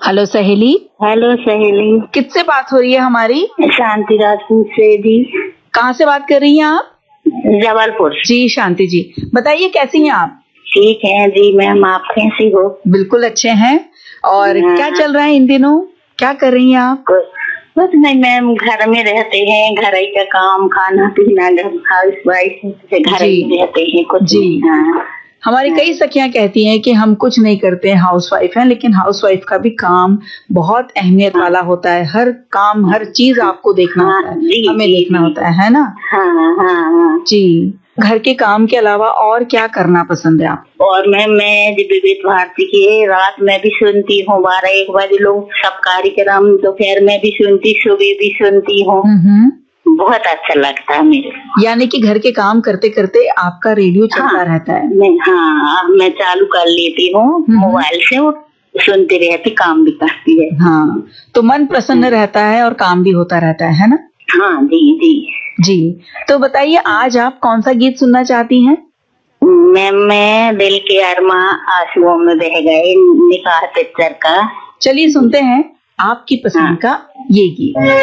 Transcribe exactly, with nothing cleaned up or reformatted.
Hello सहेली। Hello सहेली। किससे बात हो रही है हमारी? शांति राजपूत से जी। कहाँ से बात कर रही हैं आप? जबलपुर जी। शांति जी, बताइए कैसी हैं आप? ठीक है जी मैम, आप कैसी हो? बिल्कुल अच्छे हैं। और क्या चल रहा है इन दिनों, क्या कर रही हैं आप? कुछ नहीं मैम, घर में रहते हैं, घर ही का काम, खाना पीना, घर हाउस वाइफ घर ही रहते हैं कुछ जी। हाँ। हमारी कई सखियां कहती हैं कि हम कुछ नहीं करते हैं, हाउस वाइफ हैं, लेकिन हाउस वाइफ का भी काम बहुत अहमियत हाँ। वाला होता है। हर काम, हर चीज आपको देखना हाँ, होता है, जी, हमें जी, देखना जी। होता है है ना? हाँ हाँ हाँ जी। घर के काम के अलावा और क्या करना पसंद है आप? और मैम मैं जब विविध भारती की रात में भी सुनती हूँ, बारह एक बजे लोग सब कार्यक्रम, दोपहर में भी सुनती, सुबह भी सुनती हूँ। बहुत अच्छा लगता है मेरे। यानी कि घर के काम करते करते आपका रेडियो चलता हाँ, रहता है? मैं हाँ मैं चालू कर लेती हूँ मोबाइल से, वो सुनती रहती, काम भी करती है। हाँ, तो मन प्रसन्न रहता है और काम भी होता रहता है, है ना? हाँ जी जी जी। तो बताइए आज आप कौन सा गीत सुनना चाहती हैं? मैं मैं दिल के अरमा आंसुओं में बह गए, निकाह पिक्चर का। चलिए सुनते हैं आपकी पसंद का ये गीत।